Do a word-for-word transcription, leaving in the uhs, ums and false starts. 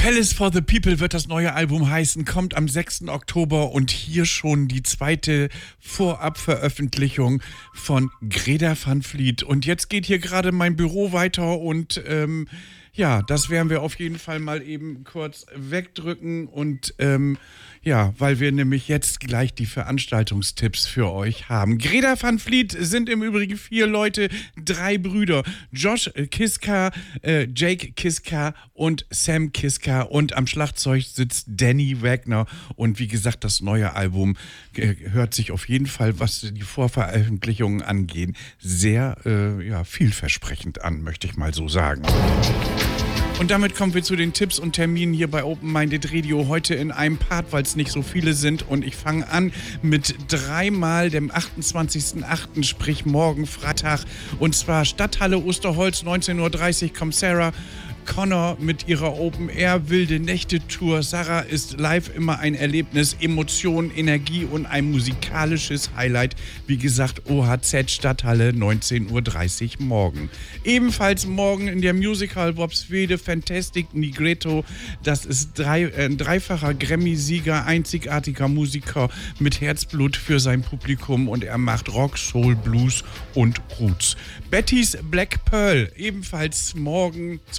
Palace for the People wird das neue Album heißen, kommt am sechsten Oktober und hier schon die zweite Vorabveröffentlichung von Greta Van Fleet. Und jetzt geht hier gerade mein Büro weiter und ähm, ja, das werden wir auf jeden Fall mal eben kurz wegdrücken und ähm, ja, weil wir nämlich jetzt gleich die Veranstaltungstipps für euch haben. Greta Van Fleet sind im Übrigen vier Leute, drei Brüder. Josh Kiska, äh, Jake Kiska und Sam Kiska und am Schlagzeug sitzt Danny Wagner. Und wie gesagt, das neue Album äh, hört sich auf jeden Fall, was die Vorveröffentlichungen angeht, sehr äh, ja, vielversprechend an, möchte ich mal so sagen. Und damit kommen wir zu den Tipps und Terminen hier bei Open Minded Radio. Heute in einem Part, weil es nicht so viele sind. Und ich fange an mit dreimal dem achtundzwanzigsten achten, sprich morgen Freitag. Und zwar Stadthalle Osterholz, neunzehn Uhr dreißig, kommt Sarah Connor mit ihrer Open-Air-Wilde-Nächte-Tour. Sarah ist live immer ein Erlebnis, Emotion, Energie und ein musikalisches Highlight. Wie gesagt, O H Z Stadthalle, neunzehn Uhr dreißig morgen. Ebenfalls morgen in der Musical Worpswede Fantastic Negretto. Das ist drei, äh, ein dreifacher Grammy-Sieger, einzigartiger Musiker mit Herzblut für sein Publikum und er macht Rock, Soul, Blues und Roots. Betty's Black Pearl, ebenfalls morgen